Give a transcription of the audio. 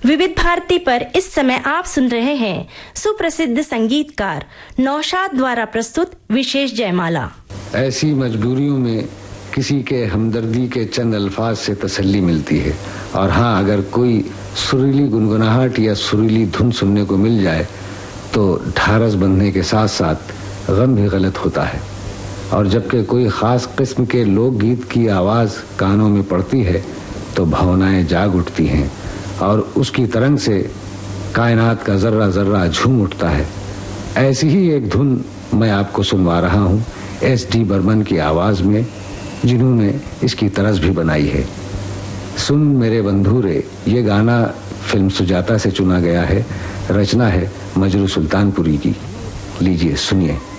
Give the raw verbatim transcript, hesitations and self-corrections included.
विविध भारती पर इस समय आप सुन रहे हैं सुप्रसिद्ध संगीतकार नौशाद द्वारा प्रस्तुत विशेष जयमाला। ऐसी मजबूरियों में किसी के हमदर्दी के चंद अल्फाज से तसल्ली मिलती है, और हाँ, अगर कोई सुरीली गुनगुनाहट या सुरीली धुन सुनने को मिल जाए तो ढारस बंधने के साथ साथ गम भी गलत होता है। और जबकि कोई ख़ास किस्म के लोकगीत की आवाज़ कानों में पड़ती है तो भावनाएं जाग उठती हैं और उसकी तरंग से कायनात का जर्रा जर्रा झूम उठता है। ऐसी ही एक धुन मैं आपको सुनवा रहा हूँ एस डी बर्मन की आवाज़ में, जिन्होंने इसकी तरज भी बनाई है। सुन मेरे बंधु रे, ये गाना फिल्म सुजाता से चुना गया है। रचना है मजरू सुल्तानपुरी की। लीजिए सुनिए।